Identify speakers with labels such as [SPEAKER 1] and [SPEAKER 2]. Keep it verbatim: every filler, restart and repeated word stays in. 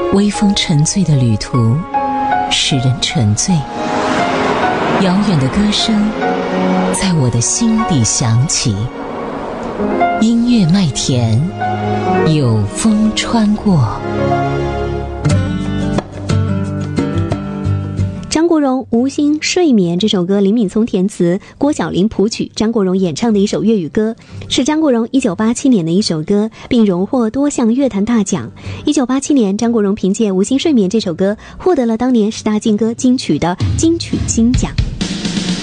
[SPEAKER 1] 微风沉醉的旅途，使人沉醉。遥远的歌声在我的心底响起，音乐麦田，有风穿过。
[SPEAKER 2] 张国荣《无心睡眠》这首歌，林敏聪填词，郭小霖谱曲，张国荣演唱的一首粤语歌，是张国荣一九八七年的一首歌，并荣获多项乐坛大奖。一九八七年，张国荣凭借《无心睡眠》这首歌获得了当年十大劲歌金曲的金曲金奖。